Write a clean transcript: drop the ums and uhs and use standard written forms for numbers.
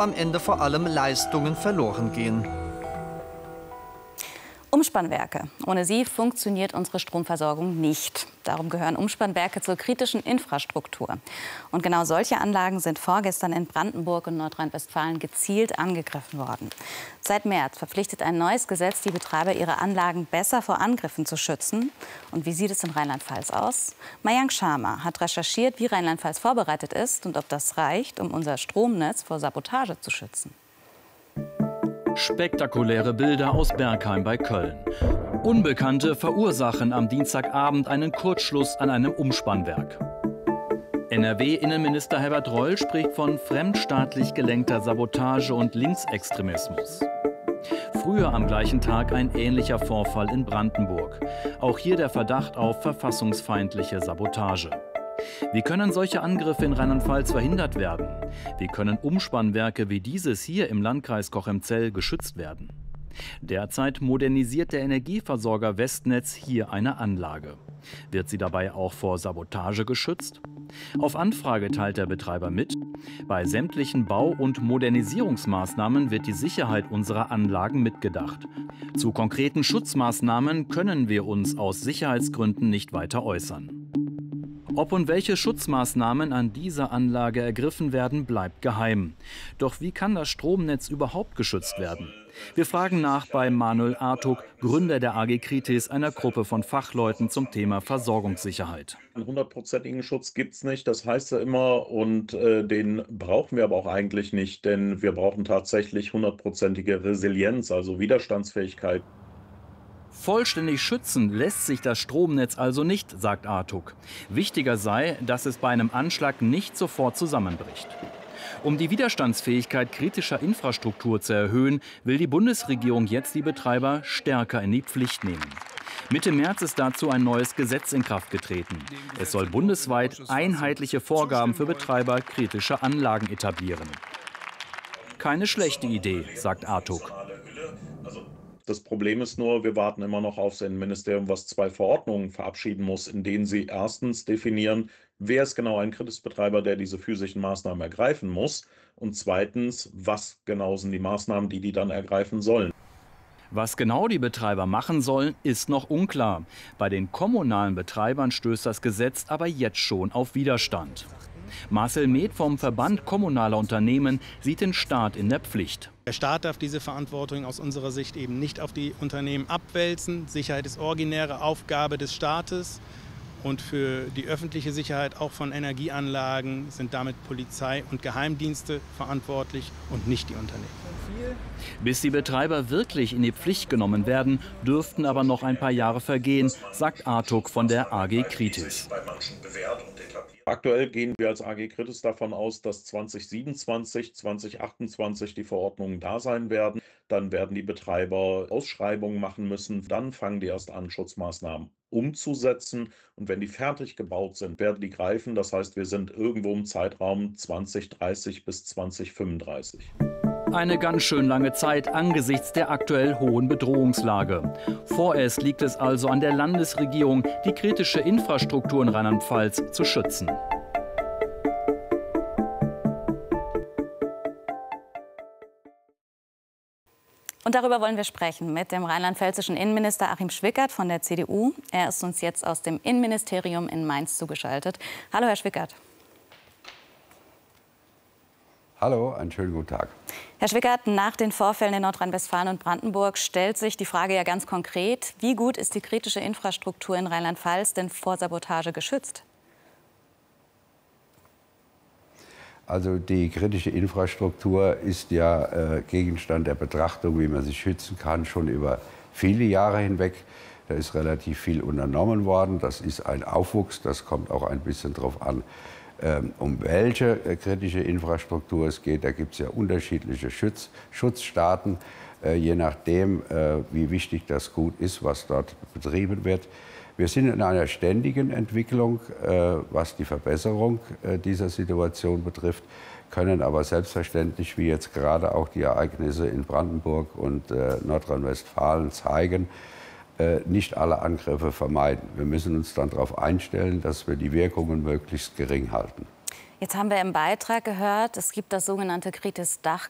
am Ende vor allem Leistungen verloren gehen. Umspannwerke. Ohne sie funktioniert unsere Stromversorgung nicht. Darum gehören Umspannwerke zur kritischen Infrastruktur. Und genau solche Anlagen sind vorgestern in Brandenburg und Nordrhein-Westfalen gezielt angegriffen worden. Seit März verpflichtet ein neues Gesetz die Betreiber, ihre Anlagen besser vor Angriffen zu schützen. Und wie sieht es in Rheinland-Pfalz aus? Mayank Sharma hat recherchiert, wie Rheinland-Pfalz vorbereitet ist und ob das reicht, um unser Stromnetz vor Sabotage zu schützen. Spektakuläre Bilder aus Bergheim bei Köln. Unbekannte verursachen am Dienstagabend einen Kurzschluss an einem Umspannwerk. NRW-Innenminister Herbert Reul spricht von fremdstaatlich gelenkter Sabotage und Linksextremismus. Früher am gleichen Tag ein ähnlicher Vorfall in Brandenburg. Auch hier der Verdacht auf verfassungsfeindliche Sabotage. Wie können solche Angriffe in Rheinland-Pfalz verhindert werden? Wie können Umspannwerke wie dieses hier im Landkreis Cochem-Zell geschützt werden? Derzeit modernisiert der Energieversorger Westnetz hier eine Anlage. Wird sie dabei auch vor Sabotage geschützt? Auf Anfrage teilt der Betreiber mit, bei sämtlichen Bau- und Modernisierungsmaßnahmen wird die Sicherheit unserer Anlagen mitgedacht. Zu konkreten Schutzmaßnahmen können wir uns aus Sicherheitsgründen nicht weiter äußern. Ob und welche Schutzmaßnahmen an dieser Anlage ergriffen werden, bleibt geheim. Doch wie kann das Stromnetz überhaupt geschützt werden? Wir fragen nach bei Manuel Artuk, Gründer der AG Kritis, einer Gruppe von Fachleuten zum Thema Versorgungssicherheit. Einen 100%igen Schutz gibt es nicht, das heißt ja immer, und den brauchen wir aber auch eigentlich nicht, denn wir brauchen tatsächlich 100%ige Resilienz, also Widerstandsfähigkeit. Vollständig schützen lässt sich das Stromnetz also nicht, sagt Artuk. Wichtiger sei, dass es bei einem Anschlag nicht sofort zusammenbricht. Um die Widerstandsfähigkeit kritischer Infrastruktur zu erhöhen, will die Bundesregierung jetzt die Betreiber stärker in die Pflicht nehmen. Mitte März ist dazu ein neues Gesetz in Kraft getreten. Es soll bundesweit einheitliche Vorgaben für Betreiber kritischer Anlagen etablieren. Keine schlechte Idee, sagt Artuk. Das Problem ist nur, wir warten immer noch aufs Innenministerium, was 2 Verordnungen verabschieden muss, in denen sie erstens definieren, wer ist genau ein Kritisbetreiber, der diese physischen Maßnahmen ergreifen muss, und zweitens, was genau sind die Maßnahmen, die dann ergreifen sollen. Was genau die Betreiber machen sollen, ist noch unklar. Bei den kommunalen Betreibern stößt das Gesetz aber jetzt schon auf Widerstand. Marcel Med vom Verband kommunaler Unternehmen sieht den Staat in der Pflicht. Der Staat darf diese Verantwortung aus unserer Sicht eben nicht auf die Unternehmen abwälzen. Sicherheit ist originäre Aufgabe des Staates. Und für die öffentliche Sicherheit auch von Energieanlagen sind damit Polizei und Geheimdienste verantwortlich und nicht die Unternehmen. Bis die Betreiber wirklich in die Pflicht genommen werden, dürften aber noch ein paar Jahre vergehen, sagt Artuk von der AG Kritis. Aktuell gehen wir als AG Kritis davon aus, dass 2027, 2028 die Verordnungen da sein werden. Dann werden die Betreiber Ausschreibungen machen müssen. Dann fangen die erst an, Schutzmaßnahmen umzusetzen. Und wenn die fertig gebaut sind, werden die greifen. Das heißt, wir sind irgendwo im Zeitraum 2030 bis 2035. Eine ganz schön lange Zeit angesichts der aktuell hohen Bedrohungslage. Vorerst liegt es also an der Landesregierung, die kritische Infrastruktur in Rheinland-Pfalz zu schützen. Und darüber wollen wir sprechen mit dem rheinland-pfälzischen Innenminister Achim Schwickert von der CDU. Er ist uns jetzt aus dem Innenministerium in Mainz zugeschaltet. Hallo, Herr Schwickert. Hallo, einen schönen guten Tag. Herr Schwickert, nach den Vorfällen in Nordrhein-Westfalen und Brandenburg stellt sich die Frage ja ganz konkret, wie gut ist die kritische Infrastruktur in Rheinland-Pfalz denn vor Sabotage geschützt? Also die kritische Infrastruktur ist ja Gegenstand der Betrachtung, wie man sie schützen kann, schon über viele Jahre hinweg. Da ist relativ viel unternommen worden. Das ist ein Aufwuchs, das kommt auch ein bisschen darauf an, um welche kritische Infrastruktur es geht. Da gibt es ja unterschiedliche Schutzstaaten, je nachdem, wie wichtig das Gut ist, was dort betrieben wird. Wir sind in einer ständigen Entwicklung, was die Verbesserung dieser Situation betrifft, können aber selbstverständlich, wie jetzt gerade auch die Ereignisse in Brandenburg und Nordrhein-Westfalen zeigen, nicht alle Angriffe vermeiden. Wir müssen uns dann darauf einstellen, dass wir die Wirkungen möglichst gering halten. Jetzt haben wir im Beitrag gehört, es gibt das sogenannte Kritis-Dach